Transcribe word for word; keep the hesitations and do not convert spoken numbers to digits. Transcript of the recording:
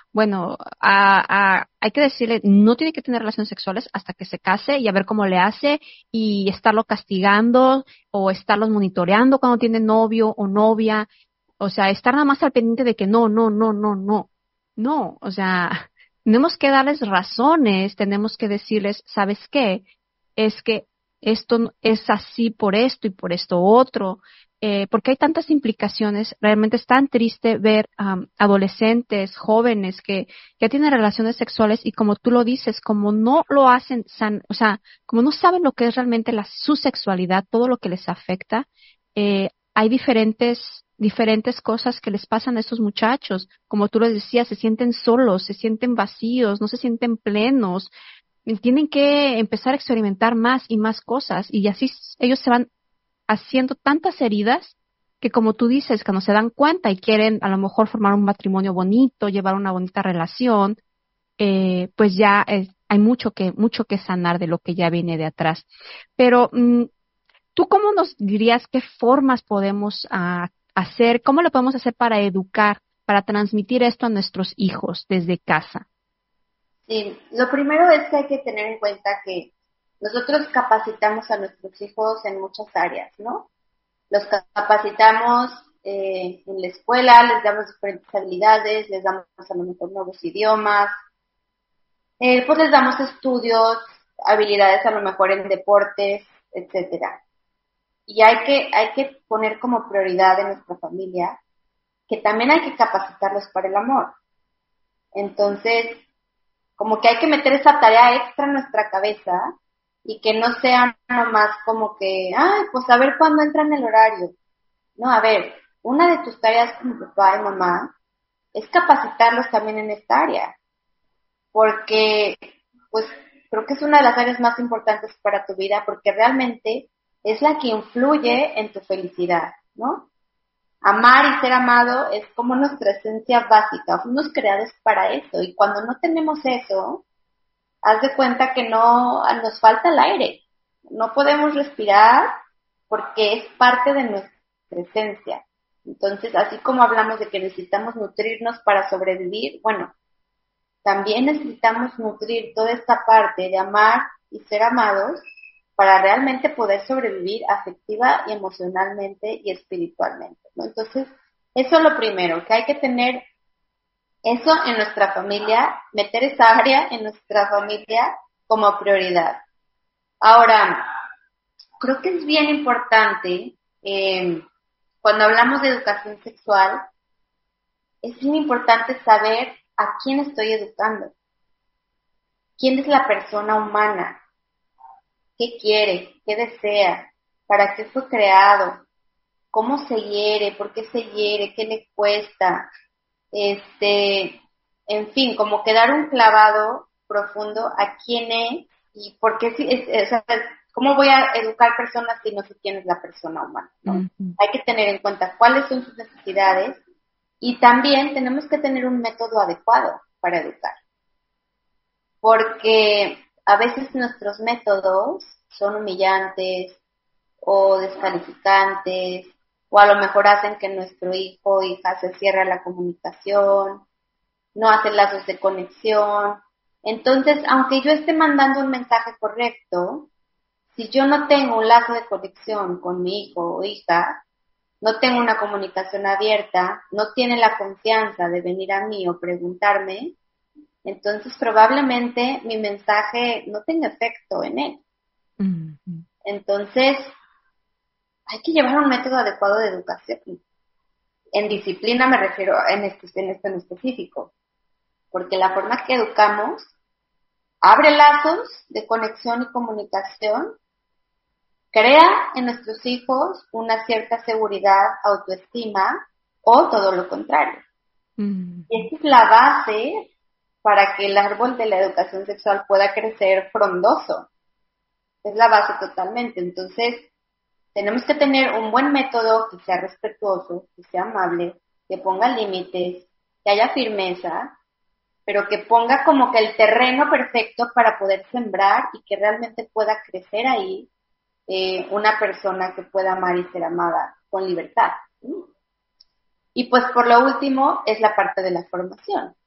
bueno, a, a, hay que decirle, no tiene que tener relaciones sexuales hasta que se case y a ver cómo le hace y estarlo castigando o estarlos monitoreando cuando tiene novio o novia. O sea, estar nada más al pendiente de que no, no, no, no, no. No, o sea, tenemos que darles razones, tenemos que decirles, ¿sabes qué? Es que esto no- es así por esto y por esto otro, eh, porque hay tantas implicaciones. Realmente es tan triste ver am, adolescentes, jóvenes que ya tienen relaciones sexuales y como tú lo dices, como no lo hacen, san, o sea, como no saben lo que es realmente la, su sexualidad, todo lo que les afecta, eh, hay diferentes diferentes cosas que les pasan a estos muchachos. Como tú lo decías, se sienten solos, se sienten vacíos, no se sienten plenos, tienen que empezar a experimentar más y más cosas y así s- ellos se van haciendo tantas heridas que como tú dices, cuando se dan cuenta y quieren a lo mejor formar un matrimonio bonito, llevar una bonita relación, eh, pues ya es- hay mucho que mucho que sanar de lo que ya viene de atrás. Pero mm, ¿tú cómo nos dirías qué formas podemos ah, hacer, cómo lo podemos hacer para educar, para transmitir esto a nuestros hijos desde casa? Sí, lo primero es que hay que tener en cuenta que nosotros capacitamos a nuestros hijos en muchas áreas, ¿no? Los capacitamos eh, en la escuela, les damos diferentes habilidades, les damos a lo mejor nuevos idiomas, eh, pues les damos estudios, habilidades a lo mejor en deportes, etcétera. Y hay que, hay que poner como prioridad en nuestra familia que también hay que capacitarlos para el amor. Entonces, como que hay que meter esa tarea extra en nuestra cabeza y que no sea nomás como que, ay, pues a ver cuándo entra en el horario. No, a ver, una de tus tareas como papá y mamá es capacitarlos también en esta área, porque pues creo que es una de las áreas más importantes para tu vida porque realmente es la que influye en tu felicidad, ¿no? Amar y ser amado es como nuestra esencia básica, fuimos creados para eso y cuando no tenemos eso, haz de cuenta que no nos falta el aire, no podemos respirar porque es parte de nuestra esencia. Entonces, así como hablamos de que necesitamos nutrirnos para sobrevivir, bueno, también necesitamos nutrir toda esta parte de amar y ser amados para realmente poder sobrevivir afectiva y emocionalmente y espiritualmente, ¿no? Entonces, eso es lo primero, que hay que tener eso en nuestra familia, meter esa área en nuestra familia como prioridad. Ahora, creo que es bien importante, eh, cuando hablamos de educación sexual, es bien importante saber a quién estoy educando, quién es la persona humana, qué quiere, qué desea, para qué fue creado, cómo se hiere, por qué se hiere, qué le cuesta, este, en fin, como que dar un clavado profundo a quién es y por qué, si- es, es, o sea, cómo voy a educar personas si no sé quién es la persona humana, ¿no? Ujú. Hay que tener en cuenta cuáles son sus necesidades y también tenemos que tener un método adecuado para educar, porque a veces nuestros métodos son humillantes o descalificantes, o a lo mejor hacen que nuestro hijo o hija se cierre a la comunicación, no hace lazos de conexión. Entonces, aunque yo esté mandando un mensaje correcto, si yo no tengo un lazo de conexión con mi hijo o hija, no tengo una comunicación abierta, no tiene la confianza de venir a mí o preguntarme, entonces probablemente mi mensaje no tenga efecto en él. Ujú. Entonces, hay que llevar un método adecuado de educación. En disciplina me refiero en, este, en esto en específico, porque la forma que educamos abre lazos de conexión y comunicación, crea en nuestros hijos una cierta seguridad, autoestima o todo lo contrario. Y Ujú. esta es la base para que el árbol de la educación sexual pueda crecer frondoso. Es la base totalmente. Entonces, tenemos que tener un buen método que sea respetuoso, que sea amable, que ponga límites, que haya firmeza, pero que ponga como que el terreno perfecto para poder sembrar y que realmente pueda crecer ahí eh, una persona que pueda amar y ser amada con libertad. ¿Sí? Y pues por lo último es la parte de la formación.